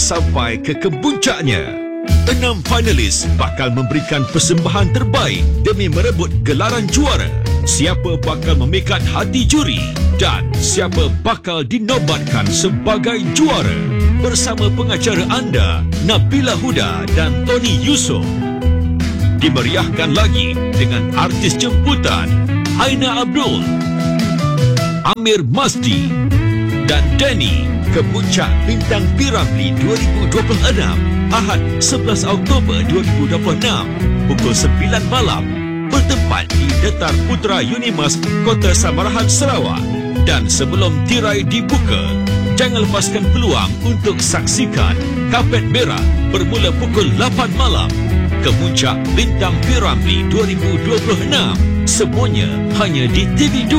sampai ke kemuncaknya. 6 finalis bakal memberikan persembahan terbaik demi merebut gelaran juara. Siapa bakal memikat hati juri dan siapa bakal dinobatkan sebagai juara? Bersama pengacara anda, Nabila Huda dan Tony Yusof. Dimeriahkan lagi dengan artis jemputan Aina Abdul, Amir Masdi dan Danny. Kemuncak Bintang Piramli 2026 Ahad 11 Oktober 2026 pukul 9 malam bertempat di Datar Putra Unimas, Kota Samarahan, Sarawak. Dan sebelum tirai dibuka, jangan lepaskan peluang untuk saksikan Kapet Merah bermula pukul 8 malam. Kemuncak Bintang Piramli 2026 semuanya hanya di TV2.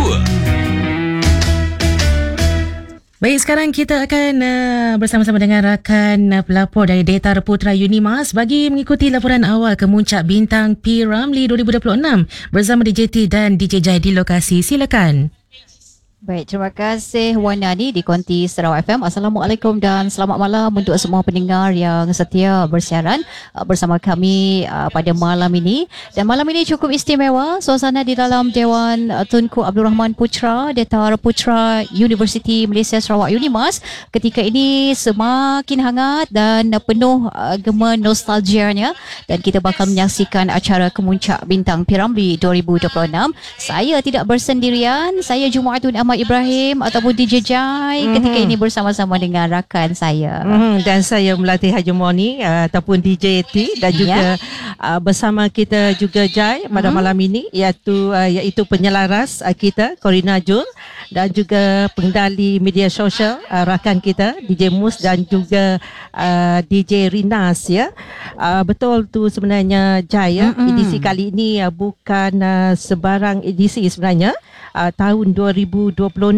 Baik, sekarang kita akan bersama-sama dengan rakan pelapor dari Datar Putra Unimas bagi mengikuti laporan awal Kemuncak Bintang Piramli 2026 bersama DJ T dan DJ Jai di lokasi. Silakan. Baik, terima kasih Wanani di Konti Sarawak FM. Assalamualaikum dan selamat malam untuk semua pendengar yang setia bersiaran bersama kami pada malam ini. Dan malam ini cukup istimewa, suasana di dalam Dewan Tunku Abdul Rahman Putra, Datar Putra Universiti Malaysia Sarawak Unimas ketika ini semakin hangat dan penuh gema nostalgianya. Dan kita bakal menyaksikan acara Kemuncak Bintang Piramli 2026. Saya tidak bersendirian, saya Jumaatun Ahmad Ibrahim ataupun DJ Jai ketika ini bersama-sama dengan rakan saya. Dan saya Melati Haji Moni ataupun DJ T dan juga bersama kita juga Jai pada malam ini iaitu penyelaras kita Corina Jul dan juga pengendali media sosial rakan kita DJ Mus dan juga DJ Rinas ya. Betul tu sebenarnya Jai ya. Edisi kali ini bukan sebarang edisi sebenarnya. Tahun 2026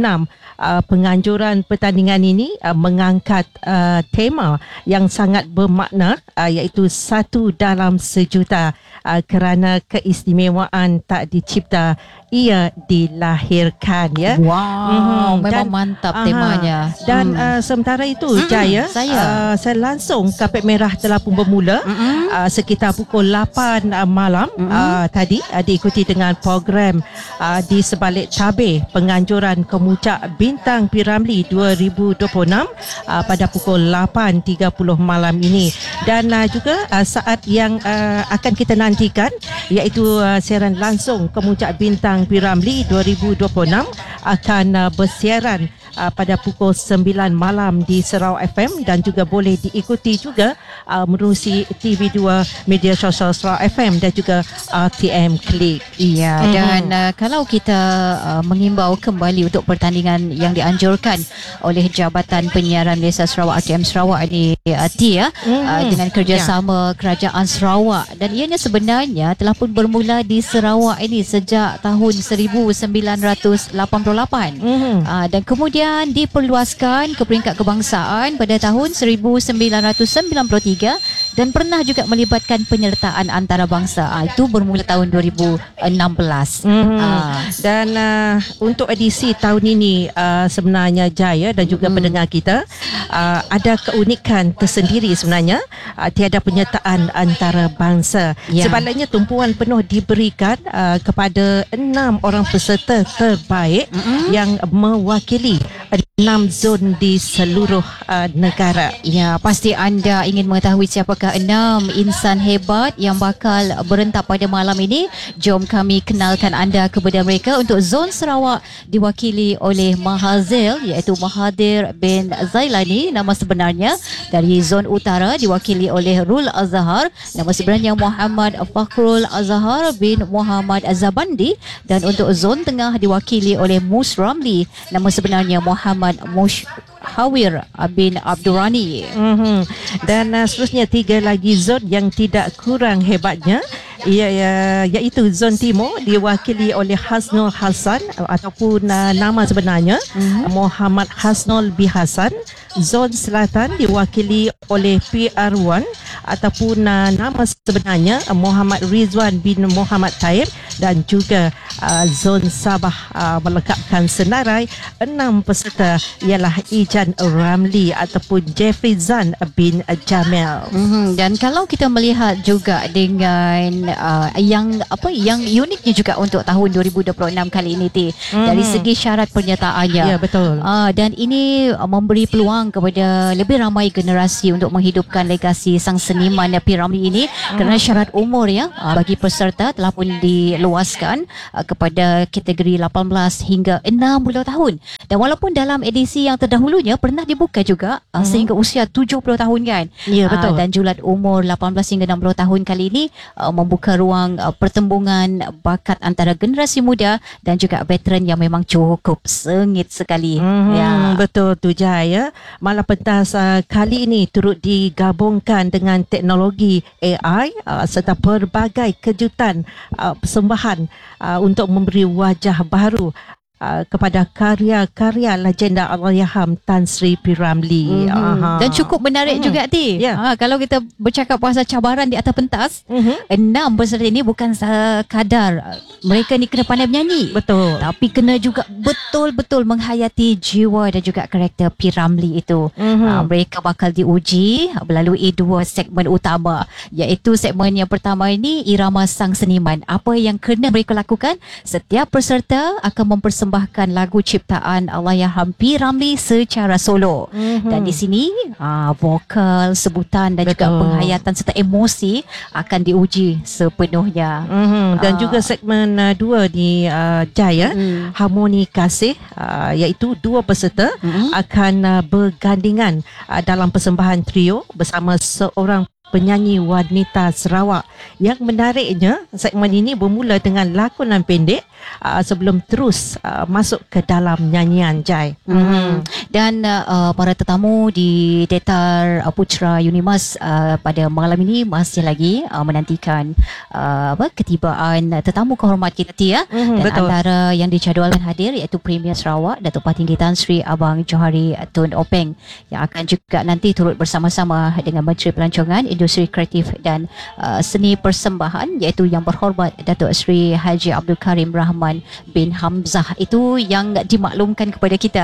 penganjuran pertandingan ini mengangkat tema yang sangat bermakna iaitu satu dalam sejuta kerana keistimewaan tak dicipta ia dilahirkan ya. Wow, memang mantap temanya. Dan sementara itu Jaya, saya langsung Kapet Merah telah pun bermula sekitar pukul 8 malam tadi diikuti dengan program di sebalik tabir penganjuran Kemuncak Bintang Piramli 2026 pada pukul 8.30 malam ini. Dan juga saat yang akan kita nantikan iaitu siaran langsung Kemuncak Bintang Piramli 2026 akan bersiaran pada pukul 9 malam di Sarawak FM dan juga boleh diikuti juga menerusi TV2 media sosial Sarawak FM dan juga RTM Klik. Iya, dan kalau kita mengimbau kembali untuk pertandingan yang dianjurkan oleh Jabatan Penyiaran Malaysia Sarawak RTM Sarawak ini dengan kerjasama Kerajaan Sarawak, dan ianya sebenarnya telah pun bermula di Sarawak ini sejak tahun 1988 dan kemudian diperluaskan ke peringkat kebangsaan pada tahun 1993 dan pernah juga melibatkan penyertaan antarabangsa. Itu bermula tahun 2016. Dan untuk edisi tahun ini sebenarnya Jaya dan juga pendengar kita ada keunikan tersendiri sebenarnya. Tiada penyertaan antarabangsa. Sebaliknya tumpuan penuh diberikan kepada 6 orang peserta terbaik yang mewakili 6 zon di seluruh negara. Ya, pasti anda ingin mengetahui siapakah 6 insan hebat yang bakal berentak pada malam ini. Jom kami kenalkan anda kepada mereka. Untuk zon Sarawak diwakili oleh Mahazil, iaitu Mahathir bin Zailani nama sebenarnya. Dari zon utara diwakili oleh Rul Azhar, nama sebenarnya Muhammad Fakhrul Azhar bin Muhammad Azabandi. Dan untuk zon tengah diwakili oleh Mus Ramli, nama sebenarnya Muhammad Hawir bin Abdurrani. Dan seterusnya 3 lagi zon yang tidak kurang hebatnya iaitu zon timur diwakili oleh Hasnul Hasan ataupun nama sebenarnya Muhammad Hasnul bin Hasan. Zon selatan diwakili oleh PR1 ataupun nama sebenarnya Muhammad Rizwan bin Muhammad Taib, dan juga Zon Sabah melengkapkan senarai 6 peserta ialah Ijan Ramli ataupun Jeffrey Zan bin Jamil. Dan kalau kita melihat juga dengan yang uniknya juga untuk tahun 2026 kali ini dari segi syarat penyertaannya. Ya, betul. Dan ini memberi peluang kepada lebih ramai generasi untuk menghidupkan legasi sang seniman P. Ramlee ini, kerana syarat umur bagi peserta telah pun diluaskan kepada kategori 18 hingga 60 tahun. Dan walaupun dalam edisi yang terdahulunya pernah dibuka juga sehingga usia 70 tahun kan. Ya, betul. Dan julat umur 18 hingga 60 tahun kali ini membuka ruang pertembungan bakat antara generasi muda dan juga veteran yang memang cukup sengit sekali. Betul tu Jaya. Malam pentas kali ini turut digabungkan dengan teknologi AI serta pelbagai kejutan persembahan untuk memberi wajah baru kepada karya-karya legenda Allahyarham Tan Sri P. Ramlee. Dan cukup menarik juga kalau kita bercakap pasal cabaran di atas pentas, 6 peserta ini bukan sekadar mereka ni kena pandai menyanyi, Betul. tapi kena juga betul-betul menghayati jiwa dan juga karakter P. Ramlee itu. Mereka bakal diuji melalui 2 segmen utama, iaitu segmen yang pertama ini irama sang seniman. Apa yang kena mereka lakukan? Setiap peserta akan mempersembahkan lagu ciptaan Allahyarham P. Ramlee secara solo. Dan di sini vokal, sebutan dan juga penghayatan serta emosi akan diuji sepenuhnya. Dan juga segmen 2 ni Jaya, harmoni kasih, iaitu 2 peserta akan bergandingan dalam persembahan trio bersama seorang penyanyi wanita Sarawak. Yang menariknya, segmen ini bermula dengan lakonan pendek sebelum terus masuk ke dalam nyanyian Jai. Dan para tetamu di Datar Putra Unimas pada malam ini masih lagi menantikan ketibaan tetamu kehormat kita dan betul. antara yang dijadualkan hadir iaitu Premier Sarawak Datuk Patinggi Tan Sri Abang Johari Tun Openg, yang akan juga nanti turut bersama-sama dengan Menteri Pelancongan, Industri Kreatif dan Seni Persembahan, iaitu Yang Berhormat Datuk Seri Haji Abdul Karim Rahman bin Hamzah. Itu yang dimaklumkan kepada kita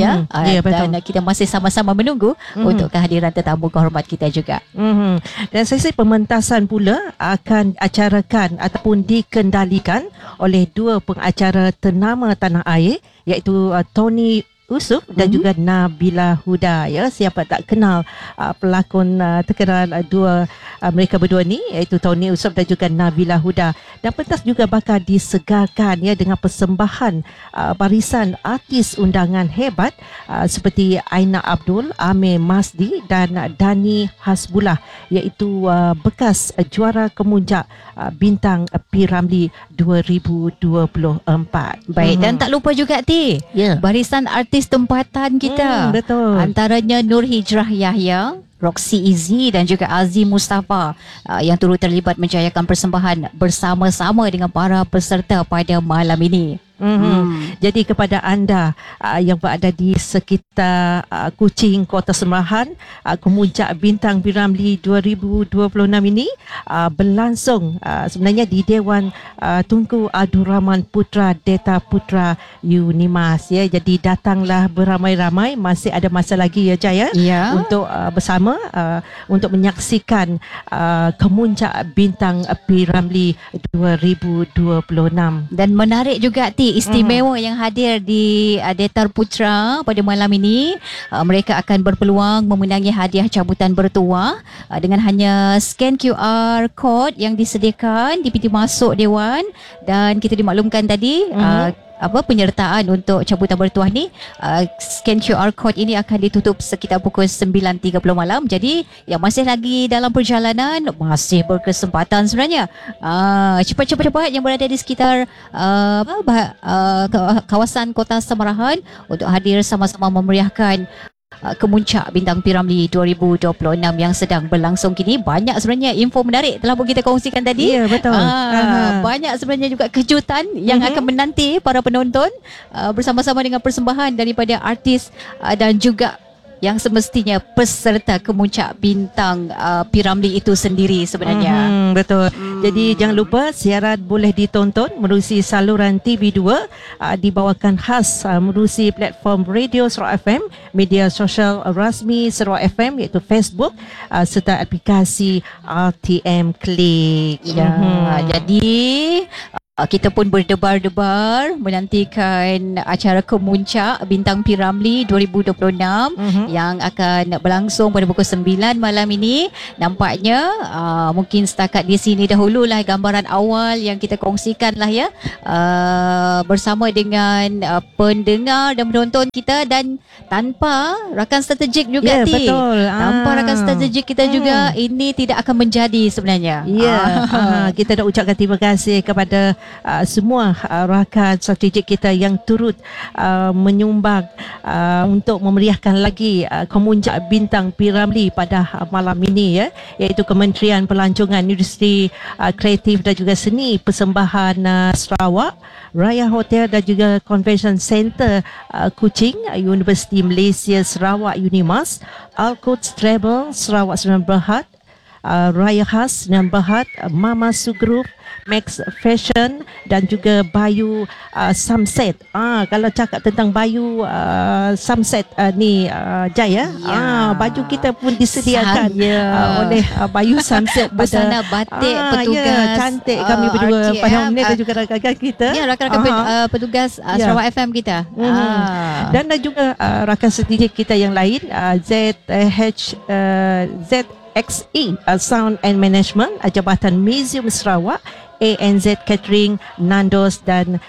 dan kita masih sama-sama menunggu untuk kehadiran tetamu kehormat kita juga. Dan sesi pementasan pula akan acarakan ataupun dikendalikan oleh 2 pengacara ternama tanah air, iaitu Tony Usuf dan juga Nabila Huda. Siapa tak kenal pelakon terkenal mereka berdua ni, iaitu Tony Usuf dan juga Nabila Huda. Dan pentas juga bakal disegarkan dengan persembahan barisan artis undangan hebat seperti Aina Abdul, Amir Masdi dan Dani Hasbullah, iaitu bekas juara kemuncak bintang P. Ramlee 2024. Baik, dan tak lupa juga barisan artis tempatan kita. Betul. Antaranya Nur Hijrah Yahya, Roxy Izzy dan juga Azim Mustafa yang turut terlibat menjayakan persembahan bersama-sama dengan para peserta pada malam ini. Jadi kepada anda yang berada di sekitar Kuching, Kota Semerahan, kemuncak bintang P. Ramlee 2026 ini berlangsung sebenarnya di Dewan Tunku Abdul Rahman Putra Datar Putra Unimas. Jadi datanglah beramai-ramai, masih ada masa lagi Jaya untuk bersama untuk menyaksikan kemuncak bintang P. Ramlee 2026. Dan menarik juga istimewa yang hadir di Datar Putra pada malam ini. Mereka akan berpeluang memenangi hadiah cabutan bertuah dengan hanya scan QR code yang disediakan di pintu masuk Dewan. Dan kita dimaklumkan tadi penyertaan untuk cabutan bertuah ni, scan QR code ini akan ditutup sekitar pukul 9.30 malam. Jadi yang masih lagi dalam perjalanan masih berkesempatan sebenarnya. Cepat-cepat yang berada di sekitar kawasan Kota Semerahan untuk hadir sama-sama memeriahkan kemuncak bintang P. Ramlee 2026 yang sedang berlangsung kini. Banyak sebenarnya info menarik telah pun kita kongsikan tadi. Ya, betul. Banyak sebenarnya juga kejutan yang akan menanti para penonton bersama-sama dengan persembahan daripada artis dan juga yang semestinya peserta Kemuncak Bintang P. Ramlee itu sendiri sebenarnya. Betul. Jadi jangan lupa siaran boleh ditonton menerusi saluran TV2, dibawakan khas menerusi platform Radio Sarawak FM, media sosial rasmi Sarawak FM iaitu Facebook, serta aplikasi RTM Click. Ya, jadi kita pun berdebar-debar menantikan acara Kemuncak Bintang P. Ramlee 2026 yang akan berlangsung pada pukul 9 malam ini. Nampaknya mungkin setakat di sini dahululah gambaran awal yang kita kongsikan lah ya, bersama dengan pendengar dan penonton kita, dan tanpa rakan strategik juga. Betul. Tanpa rakan strategik kita juga ini tidak akan menjadi sebenarnya. Kita nak ucapkan terima kasih kepada semua rakan strategik kita yang turut menyumbang untuk memeriahkan lagi Kemuncak Bintang P. Ramlee pada malam ini, ya, iaitu Kementerian Pelancongan Industri Kreatif dan juga Seni Persembahan Sarawak, Raya Hotel dan juga Convention Center Kuching, Universiti Malaysia Sarawak Unimas, Al-Quds Travel Sarawak Sembilan Berhad, Raya Khas Sembilan Berhad, Mama Su Group, Max Fashion dan juga Bayu Sunset. Kalau cakap tentang Bayu Sunset ni Jaya, baju kita pun disediakan oleh Bayu Sunset bersama batik petugas. Cantik kami berdua pada ini dan juga rakan-rakan kita. Ya, rakan-rakan petugas Sarawak FM kita. Dan juga rakan strategik kita yang lain, ZXE Sound and Management, Jabatan Museum Sarawak, ANZ Catering, Nandos dan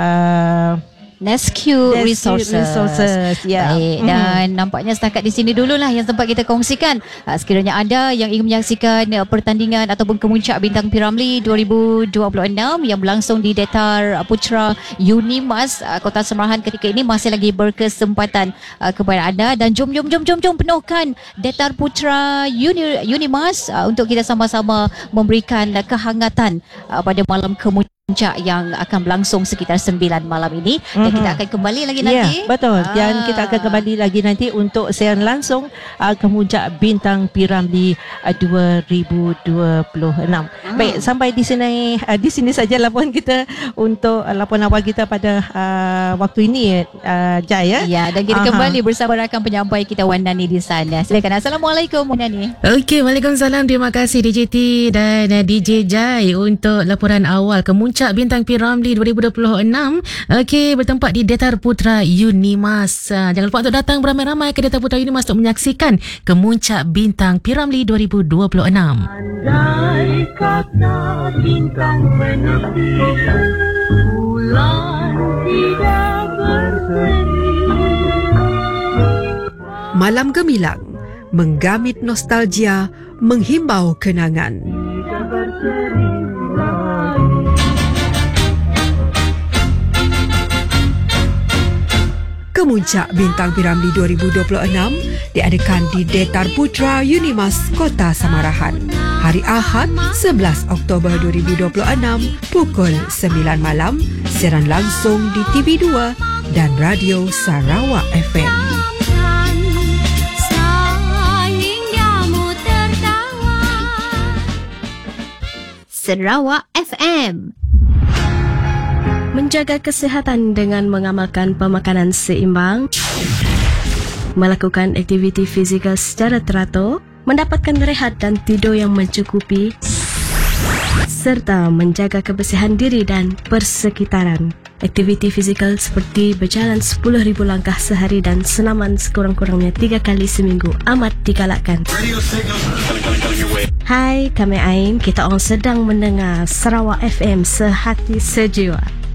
Nesque Resources. Baik, dan nampaknya setakat di sini dululah yang sempat kita kongsikan. Sekiranya anda yang ingin menyaksikan pertandingan ataupun Kemuncak Bintang P. Ramlee 2026 yang berlangsung di Datar Putra Unimas Kota Semerahan ketika ini, masih lagi berkesempatan kepada anda, dan jom penuhkan Datar Putra Unimas untuk kita sama-sama memberikan kehangatan pada malam Kemuncak yang akan berlangsung sekitar 9 malam ini. Dan kita akan kembali lagi nanti. Betul. Dan kita akan kembali lagi nanti untuk siaran langsung Kemuncak Bintang P. Ramlee 2026. Baik, sampai di sini saja laporan kita untuk laporan awal kita pada waktu ini, Jaya. Ya, dan kita kembali bersama rakan penyampai kita Wan Nani di sana. Silakan. Assalamualaikum Wan Nani. Okey, Waalaikumsalam. Terima kasih DJ T dan DJ Jai untuk laporan awal Kemuncak Bintang P. Ramlee 2026. Okey, bertempat di Datar Putra Unimas. Jangan lupa untuk datang beramai-ramai ke Datar Putra Unimas untuk menyaksikan Kemuncak Bintang P. Ramlee 2026. Andai kata bintang menepi, bulan tidak berseri. Malam gemilang, menggamit nostalgia, menghimbau kenangan. Kemuncak Bintang P. Ramlee 2026 diadakan di Datar Putra Unimas Kota Semerahan. Hari Ahad 11 Oktober 2026 pukul 9 malam, siaran langsung di TV2 dan Radio Sarawak FM. Sarawak FM. Menjaga kesihatan dengan mengamalkan pemakanan seimbang, melakukan aktiviti fizikal secara teratur, mendapatkan rehat dan tidur yang mencukupi, serta menjaga kebersihan diri dan persekitaran. Aktiviti fizikal seperti berjalan 10,000 langkah sehari dan senaman sekurang-kurangnya 3 kali seminggu amat digalakkan. Hai, kami Ain. Kita orang sedang mendengar Sarawak FM Sehati Sejiwa.